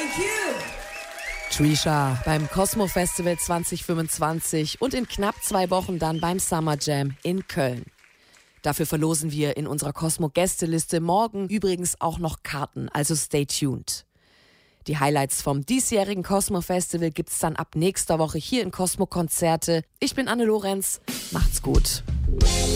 Trisha beim Cosmo Festival 2025 und in knapp 2 Wochen dann beim Summer Jam in Köln. Dafür verlosen wir in unserer Cosmo-Gästeliste morgen übrigens auch noch Karten, also stay tuned. Die Highlights vom diesjährigen Cosmo Festival gibt's dann ab nächster Woche hier in Cosmo Konzerte. Ich bin Anne Lorenz, macht's gut.